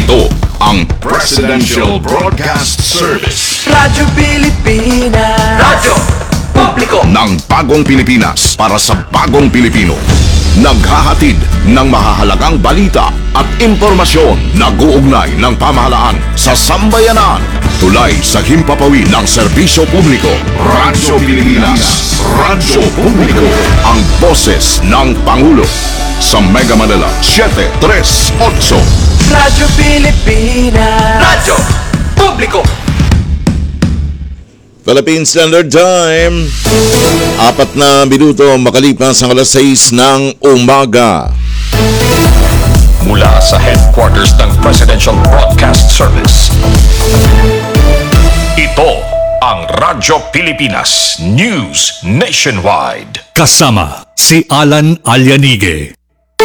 Ito ang Presidential Broadcast Service. Radyo Pilipinas. Radyo Publiko Ng bagong Pilipinas para sa bagong Pilipino. Naghahatid ng mahahalagang balita at impormasyon na guugnay ng pamahalaan sa sambayanan. Tulay sa himpapawid ng serbisyo publiko. Radyo Pilipinas. Radyo Publiko. Ang boses ng Pangulo. Sa Mega Manila 738. Radyo Pilipinas. Radyo Publiko Philippine Standard Time, 4 na minuto makalipas ang alas 6 ng umaga. Mula sa headquarters ng Presidential Broadcast Service, ito ang Radyo Pilipinas News Nationwide. Kasama si Alan Alianige.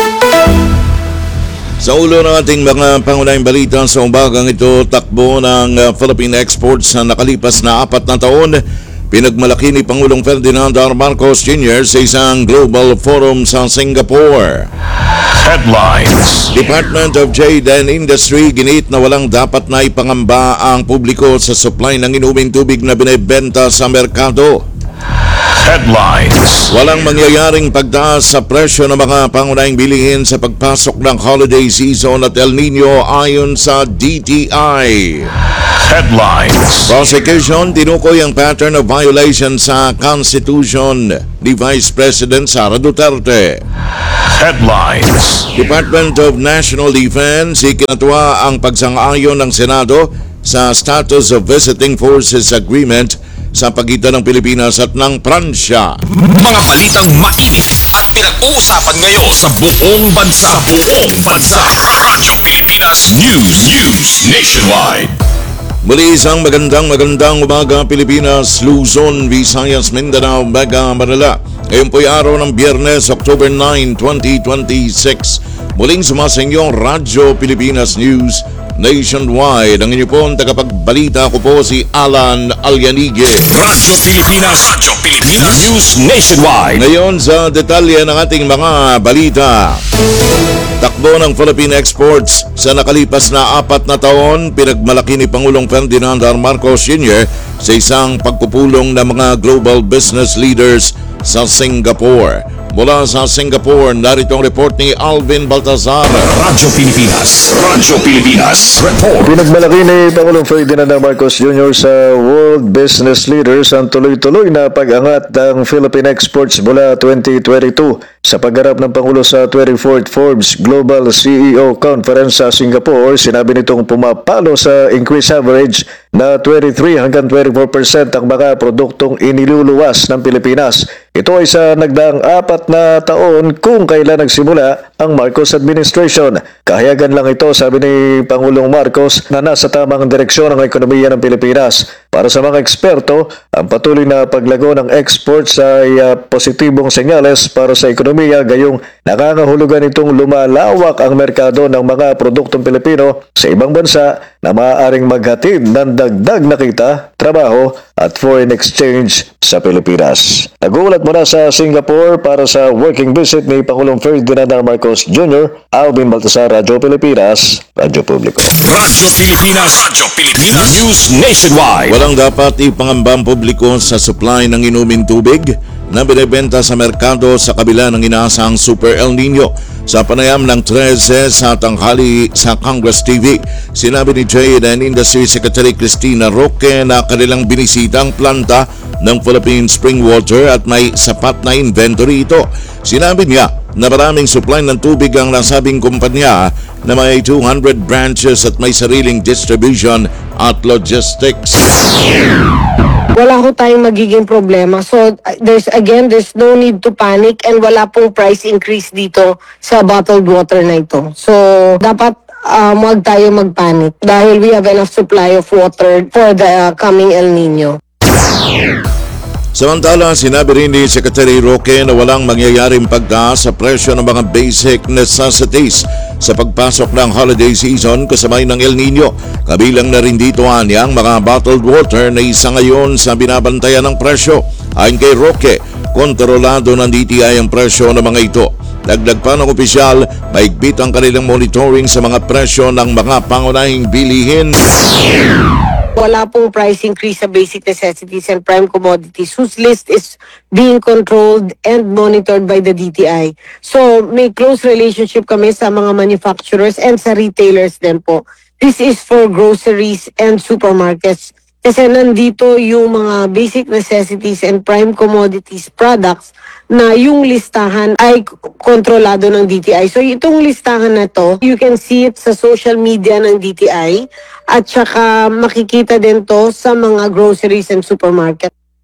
Sa ulo ng ating mga pangunahing balita sa umagang ito, takbo ng Philippine exports sa nakalipas na 4 na taon, pinagmalaki ni Pangulong Ferdinand R. Marcos Jr. sa isang global forum sa Singapore. Headlines. Department of Trade and Industry ginit na walang dapat na ipangamba ang publiko sa supply ng inuming tubig na binebenta sa merkado. Headlines. Walang mangyayaring pagtaas sa presyo ng mga pangunahing bilihin sa pagpasok ng holiday season at El Nino ayon sa DTI. Headlines. Prosecution tinukoy ang pattern of violation sa Constitution ni Vice President Sara Duterte. Headlines. Department of National Defense ikinatuwa ang pagsang-ayon ng Senado sa Status of Visiting Forces Agreement sa pagitan ng Pilipinas at ng Pransya. Mga balitang mainit at pinag-uusapan ngayon sa buong bansa. Radyo Pilipinas News Nationwide. Muli isang magandang umaga Pilipinas, Luzon, Visayas, Mindanao, Mega Manila. Ngayon po'y araw ng Biyernes, October 9, 2026. Muling sumasainyo Radyo Pilipinas News Nationwide. Ang inyo pong tagapagbalita ko po si Alan Alianige. Radyo Pilipinas News Nationwide. Ngayon sa detalye ng ating mga balita. Takbo ng Philippine exports sa nakalipas na 4 na taon, pinagmalaki ni Pangulong Ferdinand R. Marcos Jr. sa isang pagpupulong ng mga global business leaders sa Singapore. Mula sa Singapore, narito ang report ni Alvin Baltazar. Radyo Pilipinas Report. Pinagmalaki ni Pangulong Ferdinand Marcos Jr. sa World Business Leaders ang tuloy-tuloy na pag-angat ng Philippine exports mula 2022 sa pagharap ng Pangulo sa 24th Forbes Global CEO Conference sa Singapore. Sinabi nitong pumapalo sa increase average na 23 hanggang 24% ang mga produktong iniluluwas ng Pilipinas. Ito ay sa nagdaang 4 na taon kung kailan nagsimula ang Marcos administration. Kahayagan lang ito, sabi ni Pangulong Marcos, na nasa tamang direksyon ang ekonomiya ng Pilipinas. Para sa mga eksperto, ang patuloy na paglago ng exports ay positibong senyales para sa ekonomiya, gayong nakangahulugan itong lumalawak ang merkado ng mga produktong Pilipino sa ibang bansa na maaaring maghatid ng dagdag na kita, trabaho at foreign exchange sa Pilipinas. Nagulat muna sa Singapore para sa working visit ni Pangulong Ferdinand R. Marcos Jr., Alvin Baltazar, Radyo Pilipinas, Radyo Publiko. Radyo Pilipinas News Nationwide. Walang dapat ipangambang publiko sa supply ng inuming tubig na binibenta sa merkado sa kabila ng inaasang Super El Nino. Sa panayam ng 13 sa tanghali sa Congress TV, sinabi ni Trade and Industry Secretary Cristina Roque na kanilang binisitang planta ng Philippine Spring Water at may sapat na inventory ito. Sinabi niya na maraming supply ng tubig ang nasabing kumpanya na may 200 branches at may sariling distribution at logistics. Wala ho tayong magiging problema. So, there's no need to panic and wala pong price increase dito sa bottled water na ito. So, dapat huwag tayo magpanic dahil we have enough supply of water for the coming El Nino. Samantala, sinabi rin ni Secretary Roque na walang mangyayaring pagtaas sa presyo ng mga basic necessities sa pagpasok ng holiday season kasabay ng El Nino. Kabilang na rin dito ang mga bottled water na isa ngayon sa binabantayan ng presyo. Ayon kay Roque, kontrolado ng DTI ang presyo ng mga ito. Dagdag pa ng opisyal, maigpit ang kanilang monitoring sa mga presyo ng mga pangunahing bilihin. Wala pong price increase sa basic necessities and prime commodities whose list is being controlled and monitored by the DTI. So may close relationship kami sa mga manufacturers and sa retailers din po. This is for groceries and supermarkets. Kasi nandito yung mga basic necessities and prime commodities products na yung listahan ay kontrolado ng DTI. So itong listahan na to, you can see it sa social media ng DTI at saka makikita din to sa mga groceries and supermarket.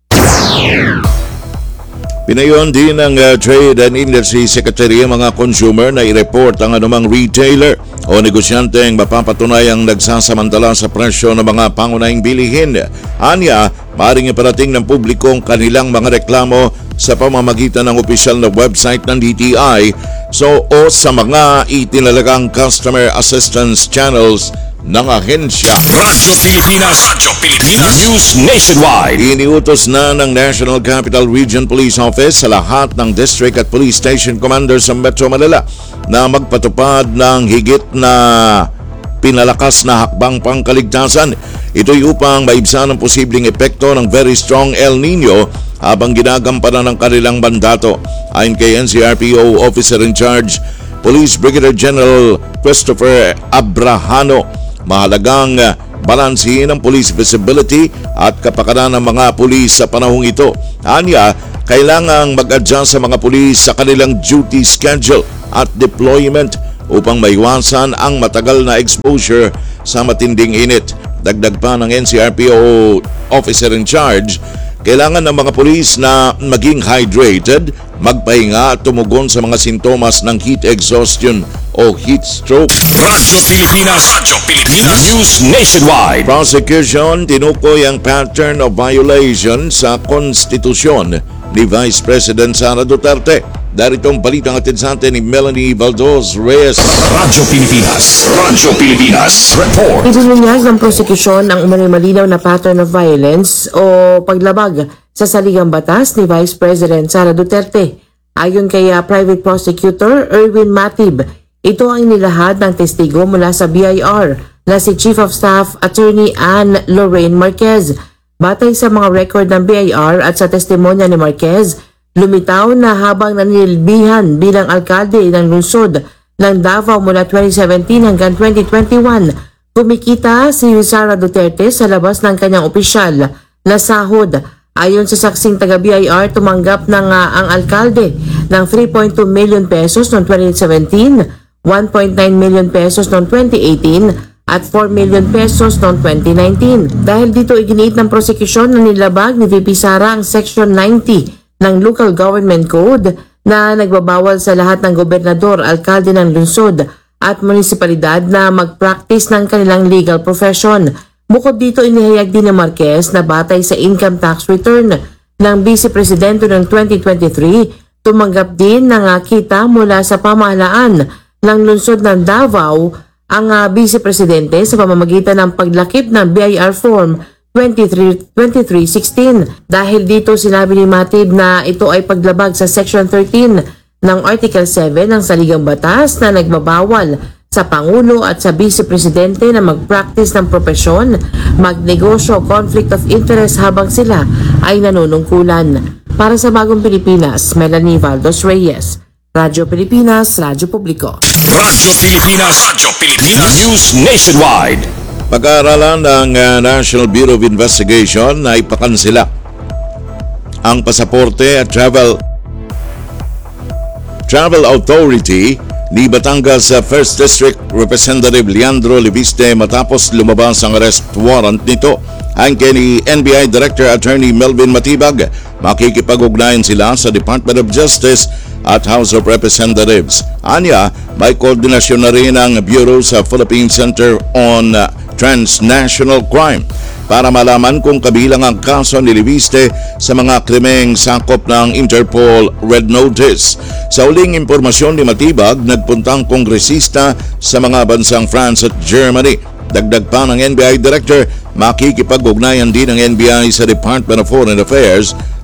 Pinayon din ng Trade and Industry Secretary ang mga consumer na i-report ang anumang retailer o negosyanteng mapapatunayang nagsasamantala sa presyo ng mga pangunahing bilihin. Anya, maaaring iparating ng publiko ang kanilang mga reklamo sa pamamagitan ng opisyal na website ng DTI o sa mga itinalagang customer assistance channels ng ahensya. Radyo Pilipinas. News Nationwide. Iniutos na ng National Capital Region Police Office sa lahat ng district at police station commanders sa Metro Manila na magpatupad ng higit na pinalakas na hakbang pangkaligtasan. Ito'y upang maibsan ang posibleng epekto ng very strong El Nino habang ginagampanan ng kanilang mandato. Ayon kay NCRPO Officer in Charge, Police Brigadier General Christopher Abrahano, mahalagang balansihin ang police visibility at kapakanan ng mga pulis sa panahong ito. Anya, kailangang mag-adjust sa mga pulis sa kanilang duty schedule at deployment upang maiwasan ang matagal na exposure sa matinding init. Dagdag pa ng NCRPO Officer in Charge, kailangan ng mga pulis na maging hydrated, magpahinga at tumugon sa mga sintomas ng heat exhaustion o heat stroke. Radyo Pilipinas. News Nationwide. Prosecution tinukoy ang pattern of violation sa konstitusyon ni Vice President Sara Duterte. Daritong balitang atid sa atin ni Melanie Valdos Reyes. Radyo Pilipinas. Report. Ibinunyag ng prosekusyon ang umano'y malinaw na pattern of violence o paglabag sa saligang batas ni Vice President Sara Duterte. Ayon kay Private Prosecutor Erwin Matib, ito ang inilahad ng testigo mula sa BIR na si Chief of Staff Attorney Anne Lorraine Marquez. Batay sa mga record ng BIR at sa testimonya ni Marquez, lumitaw na habang nanilbihan bilang alkalde ng lungsod ng Davao mula 2017 hanggang 2021, kumikita si Sara Duterte sa labas ng kanyang opisyal na sahod. Ayon sa saksing taga-BIR, tumanggap ng ang alkalde ng 3.2 million pesos noong 2017, 1.9 million pesos noong 2018 at 4 million pesos noong 2019. Dahil dito iginiit ng prosekusyon na nilabag ni VP Sara ang Section 90 ng Local Government Code na nagbabawal sa lahat ng gobernador, alkalde ng lungsod at munisipalidad na mag-practice ng kanilang legal profession. Bukod dito, inihayag din ni Marquez na batay sa income tax return ng Vice Presidente noong 2023, tumanggap din ng kita mula sa pamahalaan ng lungsod ng Davao ang Vice Presidente sa pamamagitan ng paglakip ng BIR Form 2316. Dahil dito sinabi ni Matib na ito ay paglabag sa Section 13 ng Article 7 ng Saligang Batas na nagbabawal sa Pangulo at sa Vice Presidente na mag-practice ng propesyon, magnegosyo o conflict of interest habang sila ay nanunungkulan. Para sa Bagong Pilipinas, Melanie Valdos Reyes, Radyo Pilipinas, Radyo Publiko. Radyo Pilipinas. News Nationwide. Pag-aaralan ng National Bureau of Investigation na ipakansela ang pasaporte at Travel Authority ni Batangas First District Representative Leandro Libiste matapos lumabas ang arrest warrant nito. Ang kay NBI Director Attorney Melvin Matibag, makikipag-ugnayan sila sa Department of Justice at House of Representatives. Anya, may koordinasyon na rin ang Bureau sa Philippine Center on Transnational Crime para malaman kung kabilang ang kaso ni Libiste sa mga krimeng sakop ng Interpol Red Notice. Sa uling impormasyon ni Matibag, nagpuntang kongresista sa mga bansang France at Germany. Dagdag pa ng NBI Director, makikipag-ugnayan din ng NBI sa Department of Foreign Affairs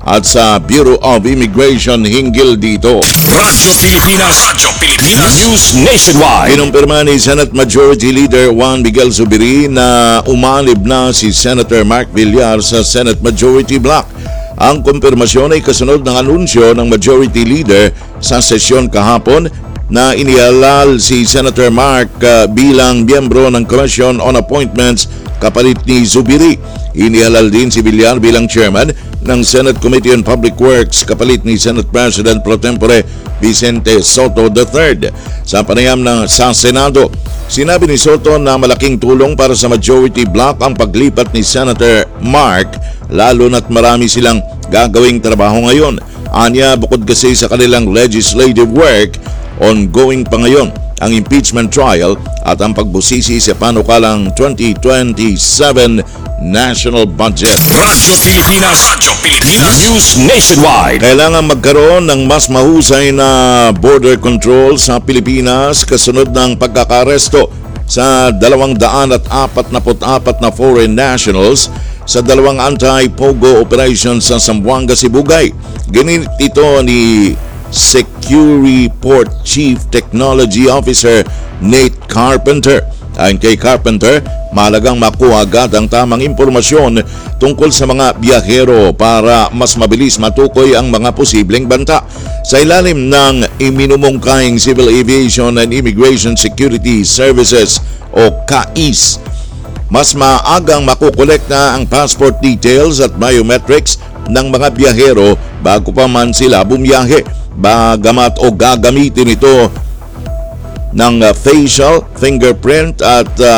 at sa Bureau of Immigration hinggil dito. Radyo Pilipinas. News Nationwide. Kinumpirma ni Senate Majority Leader Juan Miguel Zubiri na umanib na si Senator Mark Villar sa Senate Majority Block. Ang kumpirmasyon ay kasunod ng anunsyo ng Majority Leader sa sesyon kahapon na inialal si Senator Mark bilang miyembro ng Commission on Appointments kapalit ni Zubiri. Inialal din si Villar bilang chairman ng Senate Committee on Public Works kapalit ni Senate President Pro Tempore Vicente Soto III. Sa panayam sa Senado, sinabi ni Soto na malaking tulong para sa majority block ang paglipat ni Senator Mark, lalo na't marami silang gagawing trabaho ngayon. Anya, bukod kasi sa kanilang legislative work, ongoing pa ngayon ang impeachment trial at ang pagbusisi sa panukalang 2027 national budget. Radyo Pilipinas. News Nationwide. Kailangan magkaroon ng mas mahusay na border control sa Pilipinas kasunod ng pagkakaresto sa 244 na foreign nationals sa dalawang anti-pogo operations sa Zamboanga, Sibugay. Ginit ito ni Securiport Chief Technology Officer Nate Carpenter. Ayon kay Carpenter, mahalagang makuha agad ang tamang impormasyon tungkol sa mga biyahero para mas mabilis matukoy ang mga posibleng banta. Sa ilalim ng iminumungkahing Civil Aviation and Immigration Security Services o CAIS, mas maagang makukolekta ang passport details at biometrics ng mga biyahero bago pa man sila bumiyahe. Bagamat o gagamitin ito ng facial, fingerprint at